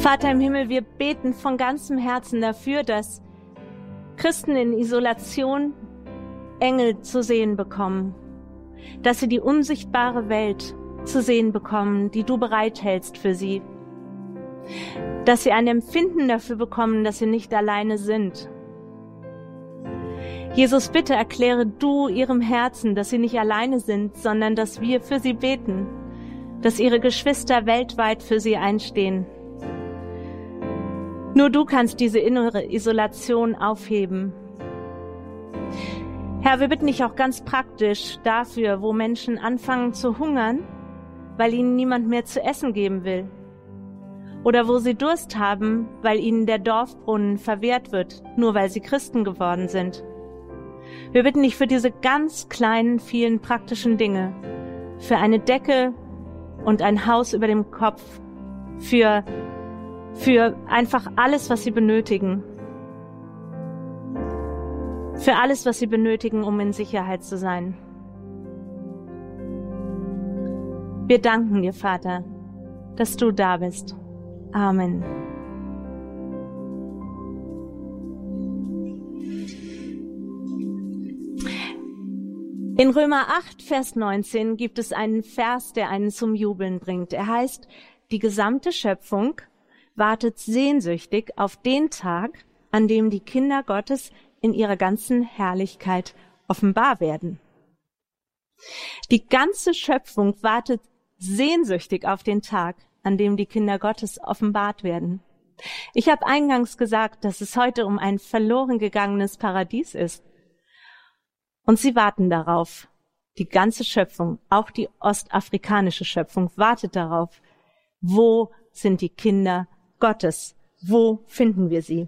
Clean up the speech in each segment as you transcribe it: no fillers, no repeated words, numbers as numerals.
Vater im Himmel, wir beten von ganzem Herzen dafür, dass Christen in Isolation Engel zu sehen bekommen, dass sie die unsichtbare Welt zu sehen bekommen, die du bereithältst für sie, dass sie ein Empfinden dafür bekommen, dass sie nicht alleine sind. Jesus, bitte erkläre du ihrem Herzen, dass sie nicht alleine sind, sondern dass wir für sie beten, dass ihre Geschwister weltweit für sie einstehen. Nur du kannst diese innere Isolation aufheben. Herr, wir bitten dich auch ganz praktisch dafür, wo Menschen anfangen zu hungern, weil ihnen niemand mehr zu essen geben will. Oder wo sie Durst haben, weil ihnen der Dorfbrunnen verwehrt wird, nur weil sie Christen geworden sind. Wir bitten dich für diese ganz kleinen, vielen praktischen Dinge, für eine Decke und ein Haus über dem Kopf, für einfach alles, was sie benötigen. Für alles, was sie benötigen, um in Sicherheit zu sein. Wir danken dir, Vater, dass du da bist. Amen. In Römer 8, Vers 19 gibt es einen Vers, der einen zum Jubeln bringt. Er heißt, die gesamte Schöpfung wartet sehnsüchtig auf den Tag, an dem die Kinder Gottes in ihrer ganzen Herrlichkeit offenbar werden. Die ganze Schöpfung wartet sehnsüchtig auf den Tag, an dem die Kinder Gottes offenbart werden. Ich habe eingangs gesagt, dass es heute um ein verloren gegangenes Paradies ist. Und sie warten darauf. Die ganze Schöpfung, auch die ostafrikanische Schöpfung, wartet darauf. Wo sind die Kinder Gottes? Wo finden wir sie?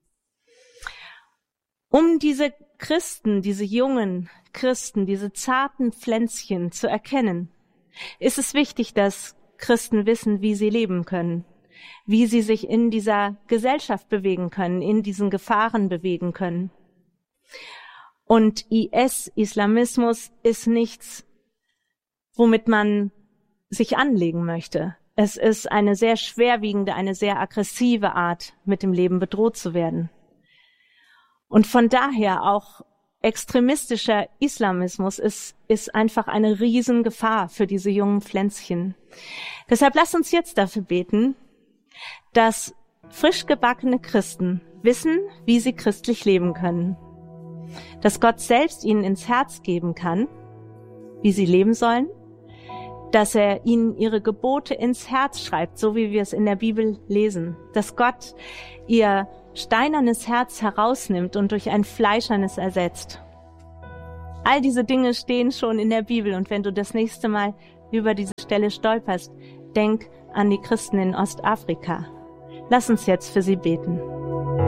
Um diese Christen, diese jungen Christen, diese zarten Pflänzchen zu erkennen, ist es wichtig, dass Christen wissen, wie sie leben können, wie sie sich in dieser Gesellschaft bewegen können, in diesen Gefahren bewegen können. Und Islamismus ist nichts, womit man sich anlegen möchte. Es ist eine sehr schwerwiegende, eine sehr aggressive Art, mit dem Leben bedroht zu werden. Und von daher auch extremistischer Islamismus ist einfach eine Riesengefahr für diese jungen Pflänzchen. Deshalb lasst uns jetzt dafür beten, dass frisch gebackene Christen wissen, wie sie christlich leben können. Dass Gott selbst ihnen ins Herz geben kann, wie sie leben sollen, dass er ihnen ihre Gebote ins Herz schreibt, so wie wir es in der Bibel lesen, dass Gott ihr steinernes Herz herausnimmt und durch ein fleischernes ersetzt. All diese Dinge stehen schon in der Bibel und wenn du das nächste Mal über diese Stelle stolperst, denk an die Christen in Ostafrika. Lass uns jetzt für sie beten.